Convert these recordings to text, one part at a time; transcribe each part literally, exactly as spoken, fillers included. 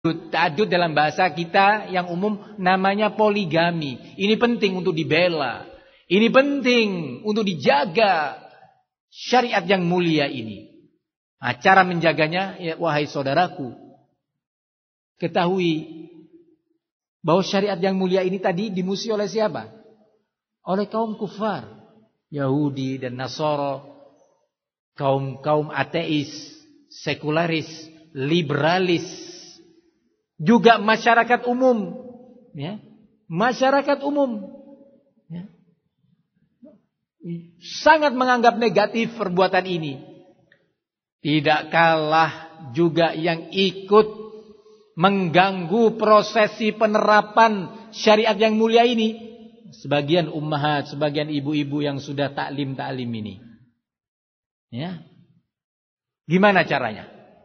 Ta'adud dalam bahasa kita yang umum namanya poligami. Ini penting untuk dibela. Ini penting untuk dijaga syariat yang mulia ini. Nah, cara menjaganya, ya, wahai saudaraku, ketahui bahwa syariat yang mulia ini tadi dimusuhi oleh siapa? Oleh kaum kufar, Yahudi dan Nasara, kaum-kaum ateis, sekularis, liberalis, juga masyarakat umum, ya, masyarakat umum, ya, sangat menganggap negatif perbuatan ini. Tidak kalah juga yang ikut mengganggu prosesi penerapan syariat yang mulia ini. Sebagian ummahat, sebagian ibu-ibu yang sudah taklim-taklim ini. Ya. Gimana caranya?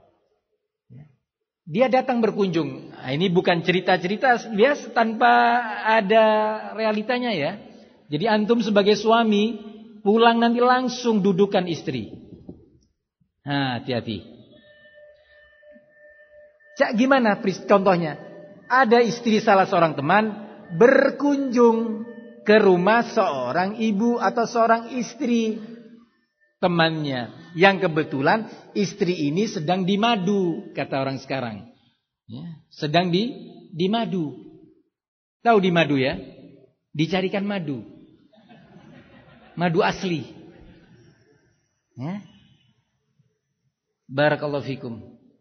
Dia datang berkunjung. Nah, ini bukan cerita-cerita biasa tanpa ada realitanya ya. Jadi antum sebagai suami pulang nanti langsung dudukan istri. Nah, hati-hati. Cak gimana contohnya? Ada istri salah seorang teman berkunjung ke rumah seorang ibu atau seorang istri temannya, yang kebetulan istri ini sedang dimadu, kata orang sekarang. Ya, sedang di dimadu. Tahu dimadu ya? Dicarikan madu. Madu asli. Ya. Barakallahu fikum.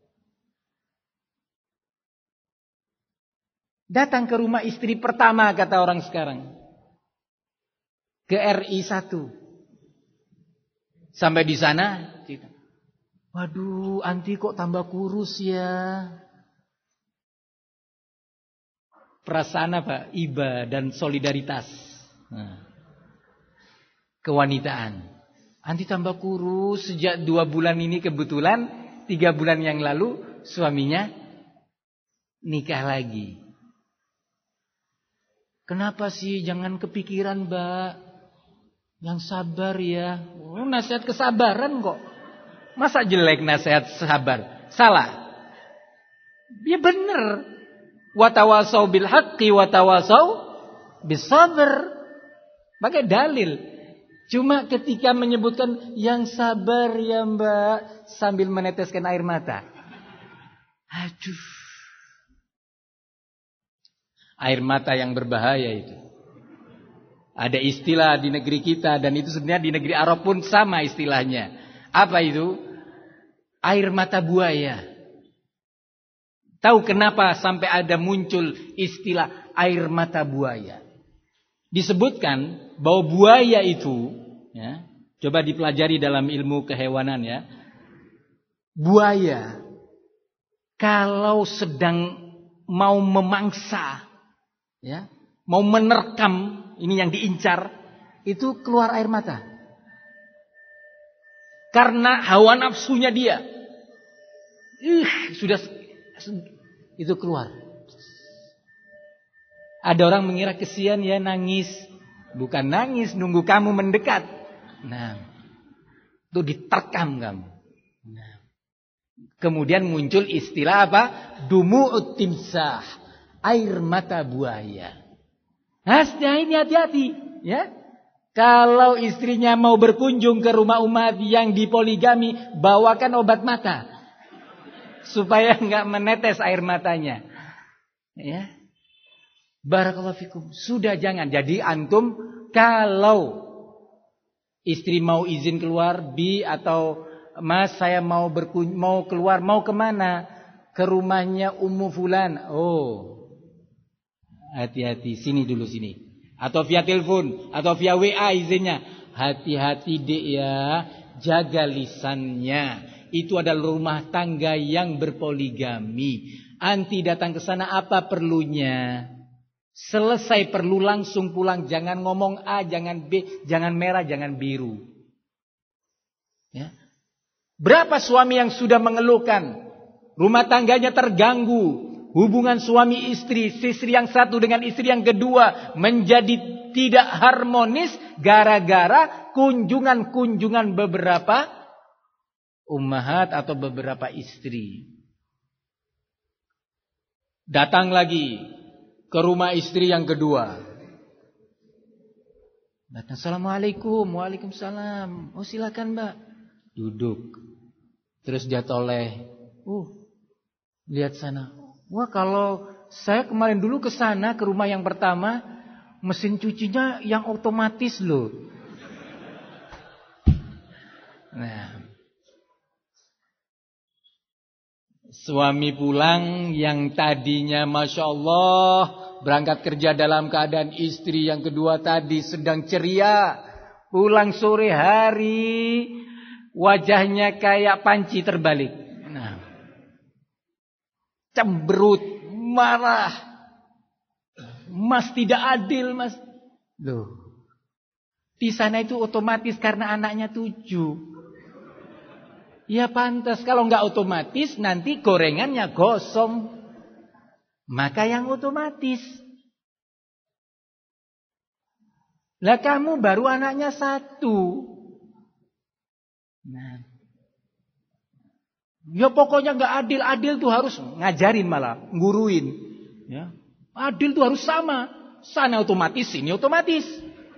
Datang ke rumah istri pertama, kata orang sekarang. Ke R I satu. Sampai di sana, waduh, anti kok tambah kurus ya. Perasaan apa? Iba dan solidaritas. Nah. Kewanitaan. Anti tambah kurus sejak dua bulan ini, kebetulan tiga bulan yang lalu suaminya nikah lagi. Kenapa sih? Jangan kepikiran, Mbak. Yang sabar ya. Oh, nasihat kesabaran kok. Masa jelek nasihat sabar? Salah. Ya benar. Watawasau bil haqqi watawasau bis sabr. Pakai dalil. Cuma ketika menyebutkan yang sabar ya Mbak, sambil meneteskan air mata. Aduh. Air mata yang berbahaya itu. Ada istilah di negeri kita, dan itu sebenarnya di negeri Arab pun sama istilahnya. Apa itu? Air mata buaya. Tahu kenapa sampai ada muncul istilah air mata buaya? Disebutkan bahwa buaya itu, ya, coba dipelajari dalam ilmu kehewanan ya. Buaya kalau sedang mau memangsa, ya, mau menerkam, ini yang diincar, itu keluar air mata. Karena hawa nafsunya dia. Ih, sudah itu keluar. Ada orang mengira kesian ya nangis. Bukan nangis, nunggu kamu mendekat. Nah, itu diterkam kamu. Nah. Kemudian muncul istilah apa? Dumu'ut timsah. Air mata buaya. Nah, ini hati-hati. Ya. Kalau istrinya mau berkunjung ke rumah umat yang dipoligami, bawakan obat mata. Supaya enggak menetes air matanya. Ya. Barakallahu fikum. Sudah jangan. Jadi antum kalau istri mau izin keluar, Bi atau Mas saya mau berkun mau keluar, mau kemana? Ke rumahnya Ummu Fulan. Oh, hati-hati, sini dulu sini. Atau via telepon, atau via W A izinnya. Hati-hati dek ya, jaga lisannya. Itu adalah rumah tangga yang berpoligami. Anti datang ke sana apa perlunya? Selesai perlu langsung pulang. Jangan ngomong A, jangan B, jangan merah, jangan biru. Ya. Berapa suami yang sudah mengeluhkan rumah tangganya terganggu, hubungan suami istri, istri yang satu dengan istri yang kedua menjadi tidak harmonis gara-gara kunjungan-kunjungan beberapa ummahat atau beberapa istri. Datang lagi ke rumah istri yang kedua. Datang, Assalamualaikum. Waalaikumsalam. Oh silakan mbak. Duduk. Terus dia toleh. Uh, lihat sana. Wah kalau saya kemarin dulu ke sana, ke rumah yang pertama, mesin cucinya yang otomatis loh. Nah, suami pulang yang tadinya Masya Allah berangkat kerja dalam keadaan istri yang kedua tadi sedang ceria. Pulang sore hari, wajahnya kayak panci terbalik. Nah, cemberut, marah. Mas tidak adil mas. Loh, di sana itu otomatis karena anaknya tujuh. Ya pantas, kalau nggak otomatis nanti gorengannya gosong. Maka yang otomatis. Lah kamu baru anaknya satu. Nah, ya pokoknya nggak adil. Adil tuh harus ngajarin malah, nguruin. Ya, adil tuh harus sama. Sana otomatis, sini otomatis.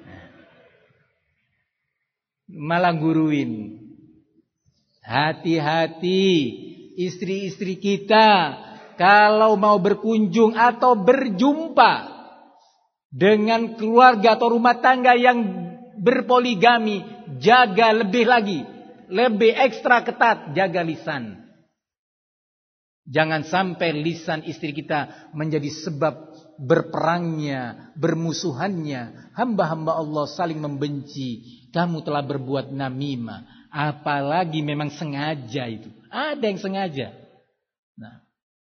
Malah nguruin. Hati-hati istri-istri kita kalau mau berkunjung atau berjumpa dengan keluarga atau rumah tangga yang berpoligami, jaga lebih lagi, lebih ekstra ketat, jaga lisan. Jangan sampai lisan istri kita menjadi sebab berperangnya, bermusuhannya, hamba-hamba Allah saling membenci. Kamu telah berbuat namimah. Apalagi memang sengaja itu. Ada yang sengaja. Nah,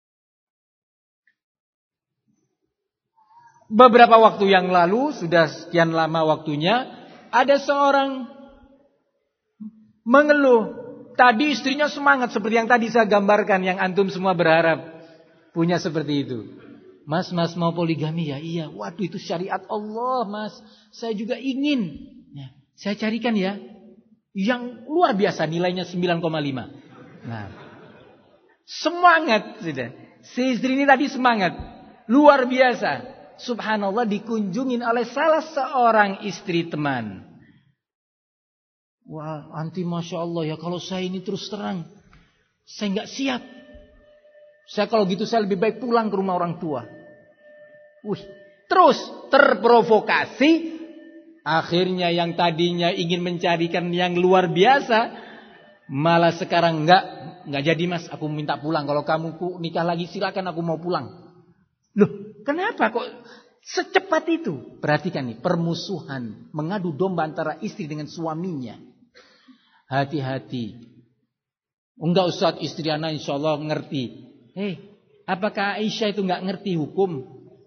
beberapa waktu yang lalu, sudah sekian lama waktunya, ada seorang mengeluh. Tadi istrinya semangat seperti yang tadi saya gambarkan, yang antum semua berharap punya seperti itu. Mas, mas mau poligami ya? Iya. Waduh itu syariat Allah mas. Saya juga ingin. Ya, saya carikan ya. Yang luar biasa nilainya sembilan koma lima. Nah, semangat sudah. Si istri ini tadi semangat. Luar biasa. Subhanallah dikunjungin oleh salah seorang istri teman. Wah, anti Masya Allah ya, kalau saya ini terus terang, saya nggak siap. Saya kalau gitu saya lebih baik pulang ke rumah orang tua. Wih, terus terprovokasi. Akhirnya yang tadinya ingin mencarikan yang luar biasa, malah sekarang enggak, enggak jadi mas, aku minta pulang. Kalau kamu nikah lagi silakan, aku mau pulang. Loh, kenapa kok secepat itu? Perhatikan nih, permusuhan, mengadu domba antara istri dengan suaminya. Hati-hati. Enggak usah istri anak insya Allah ngerti. Hei, apakah Aisyah itu enggak ngerti hukum?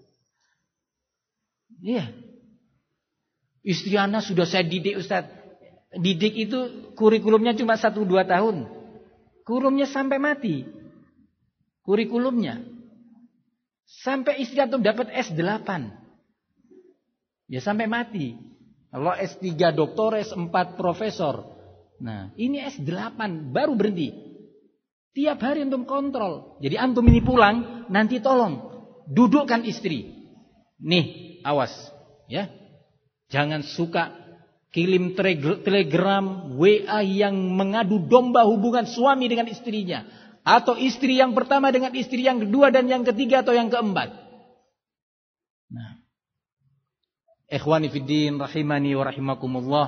Iya. Istri anak sudah saya didik Ustaz. Didik itu kurikulumnya cuma satu dua tahun. Kurikulumnya sampai mati. Kurikulumnya. Sampai istri antum dapat S delapan. Ya sampai mati. Kalau S tiga doktor, S empat profesor. Nah ini S delapan baru berhenti. Tiap hari antum kontrol. Jadi antum ini pulang, nanti tolong dudukkan istri. Nih awas ya. Jangan suka kirim telegram, W A yang mengadu domba hubungan suami dengan istrinya. Atau istri yang pertama dengan istri yang kedua dan yang ketiga atau yang keempat. Nah, ikhwani fiddin rahimani wa rahimakumullah.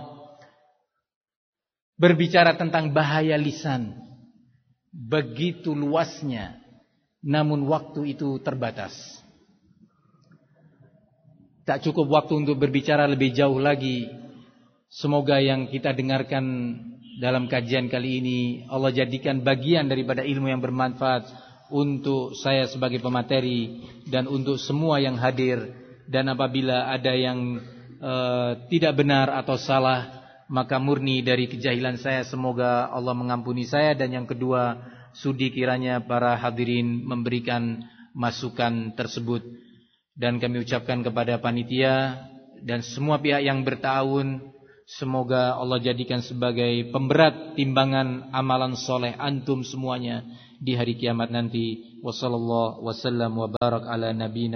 Berbicara tentang bahaya lisan. Begitu luasnya. Namun waktu itu terbatas. Tak cukup waktu untuk berbicara lebih jauh lagi. Semoga yang kita dengarkan dalam kajian kali ini Allah jadikan bagian daripada ilmu yang bermanfaat untuk saya sebagai pemateri dan untuk semua yang hadir. Dan apabila ada yang uh, tidak benar atau salah, maka murni dari kejahilan saya, semoga Allah mengampuni saya. Dan yang kedua, sudi kiranya para hadirin memberikan masukan tersebut. Dan kami ucapkan kepada panitia dan semua pihak yang bertahun, semoga Allah jadikan sebagai pemberat timbangan amalan soleh antum semuanya di hari kiamat nanti. Wassallallahu wasallam wa barak ala nabiyina